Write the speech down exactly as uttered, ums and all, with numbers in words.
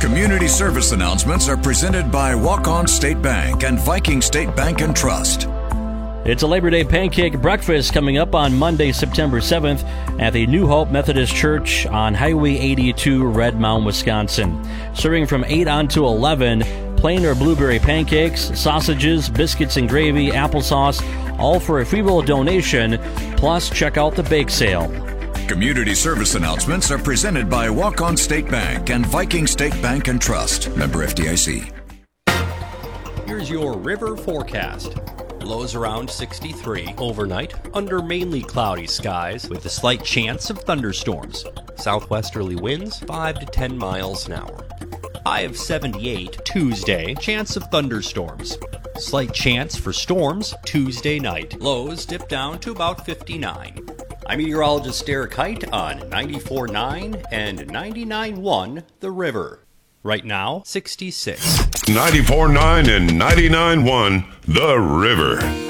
Community service announcements are presented by Walk-On State Bank and Viking State Bank and Trust. It's a Labor Day pancake breakfast coming up on Monday, September seventh at the New Hope Methodist Church on Highway eighty-two, Red Mound, Wisconsin. Serving from eight on to eleven, plain or blueberry pancakes, sausages, biscuits and gravy, applesauce, all for a free will donation. Plus, check out the bake sale. Community service announcements are presented by Walk-On State Bank and Viking State Bank and Trust. Member F D I C. Here's your river forecast. Lows around sixty-three. Overnight, under mainly cloudy skies with a slight chance of thunderstorms. Southwesterly winds five to ten miles an hour. High of seventy-eight. Tuesday, chance of thunderstorms. Slight chance for storms Tuesday night. Lows dip down to about fifty-nine. I'm meteorologist Derek Height on ninety-four point nine and ninety-nine point one The River. Right now, sixty-six. ninety-four point nine and ninety-nine point one The River.